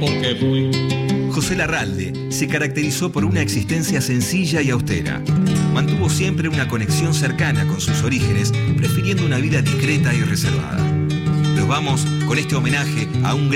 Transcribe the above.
porque fui. José Larralde se caracterizó por una existencia sencilla y austera. Mantuvo siempre una conexión cercana con sus orígenes, prefiriendo una vida discreta y reservada. Nos vamos con este homenaje a un